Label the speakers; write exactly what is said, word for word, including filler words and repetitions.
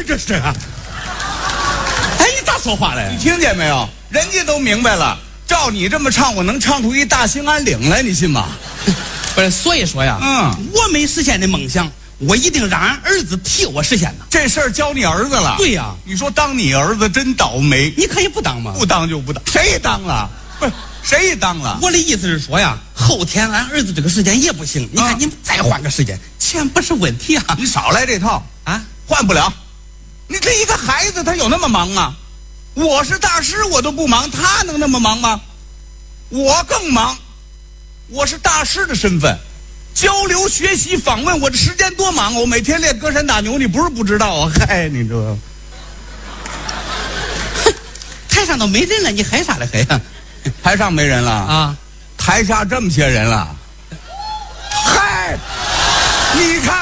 Speaker 1: 儿这是啊？哎，你咋说话嘞？
Speaker 2: 你听见没有？人家都明白了。照你这么唱，我能唱出一大兴安岭来，你信吗？
Speaker 1: 不是，所以说呀，
Speaker 2: 嗯，
Speaker 1: 我没实现的梦想，我一定让俺儿子替我实现呢。
Speaker 2: 这事儿交你儿子了。
Speaker 1: 对呀，
Speaker 2: 你说当你儿子真倒霉。
Speaker 1: 你可以不当吗？
Speaker 2: 不当就不当，谁当了？不是谁当了？
Speaker 1: 我的意思是说呀，后天俺儿子这个时间也不行，你看你们再换个时间，钱不是问题啊。
Speaker 2: 你少来这套
Speaker 1: 啊，
Speaker 2: 换不了。你这一个孩子，他有那么忙吗？我是大师，我都不忙，他能那么忙吗？我更忙，我是大师的身份，交流、学习、访问，我这时间多忙啊！我每天练歌山大牛，你不是不知道啊？嗨，你这
Speaker 1: 台上都没人了，你嗨啥嘞嗨呀？
Speaker 2: 台上没人了
Speaker 1: 啊，
Speaker 2: 台下这么些人了，嗨，你看。